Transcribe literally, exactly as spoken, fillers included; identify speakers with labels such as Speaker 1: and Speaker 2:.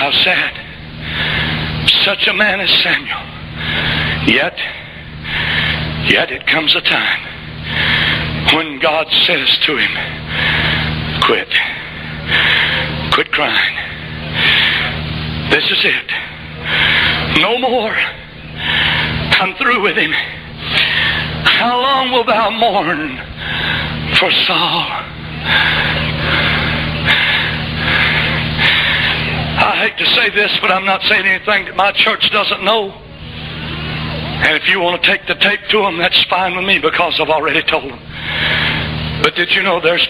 Speaker 1: How sad. Such a man as Samuel. Yet, yet it comes a time when God says to him, quit. Quit crying. This is it. No more. I'm through with him. How long wilt thou mourn for Saul? I hate to say this, but I'm not saying anything that my church doesn't know. And if you want to take the tape to them, that's fine with me, because I've already told them. But did you know there's